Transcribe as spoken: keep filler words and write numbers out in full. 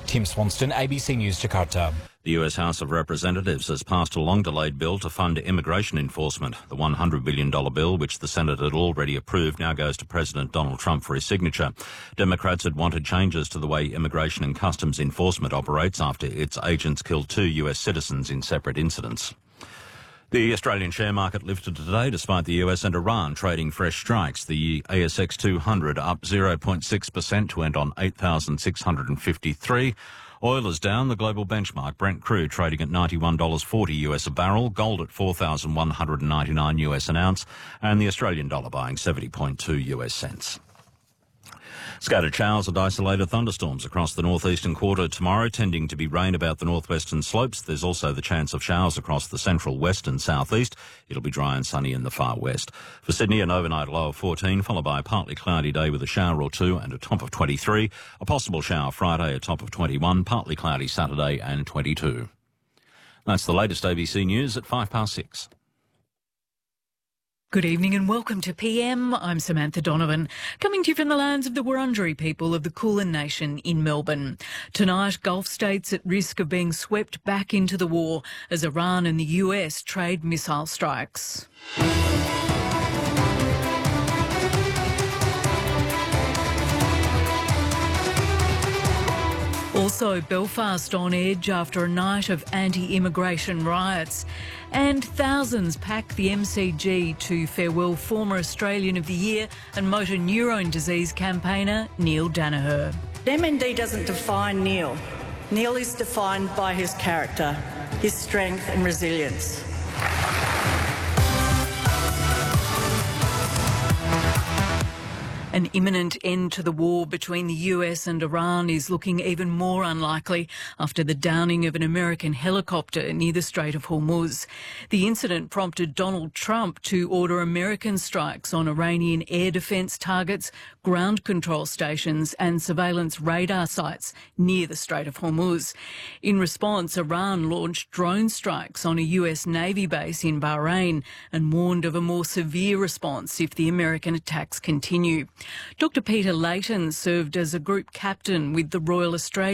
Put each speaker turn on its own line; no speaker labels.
Tim Swanston, A B C News, Jakarta.
The U S House of Representatives has passed a long-delayed bill to fund immigration enforcement. The one hundred billion dollars bill, which the Senate had already approved, now goes to President Donald Trump for his signature. Democrats had wanted changes to the way Immigration and Customs Enforcement operates after its agents killed two U S citizens in separate incidents. The Australian share market lifted today despite the U S and Iran trading fresh strikes. The A S X two hundred up zero point six percent to end on eight thousand six hundred fifty-three. Oil is down. The global benchmark Brent crude trading at ninety-one dollars forty U S a barrel, gold at four thousand one hundred ninety-nine U S an ounce, and the Australian dollar buying seventy point two U S cents. Scattered showers and isolated thunderstorms across the northeastern quarter tomorrow, tending to be rain about the northwestern slopes. There's also the chance of showers across the central west and southeast. It'll be dry and sunny in the far west. For Sydney, an overnight low of fourteen, followed by a partly cloudy day with a shower or two and a top of twenty-three. A possible shower Friday, a top of twenty-one, partly cloudy Saturday and twenty-two. That's the latest A B C News at five past six.
Good evening and welcome to P M. I'm Samantha Donovan, coming to you from the lands of the Wurundjeri people of the Kulin Nation in Melbourne. Tonight, Gulf states at risk of being swept back into the war as Iran and the U S trade missile strikes. Also, Belfast on edge after a night of anti-immigration riots. And thousands pack the M C G to farewell former Australian of the Year and motor neurone disease campaigner Neil Danaher.
M N D doesn't define Neil. Neil is defined by his character, his strength and resilience.
An imminent end to the war between the U S and Iran is looking even more unlikely after the downing of an American helicopter near the Strait of Hormuz. The incident prompted Donald Trump to order American strikes on Iranian air defence targets, ground control stations and surveillance radar sites near the Strait of Hormuz. In response, Iran launched drone strikes on a U S Navy base in Bahrain and warned of a more severe response if the American attacks continue. Doctor Peter Layton served as a group captain with the Royal Australian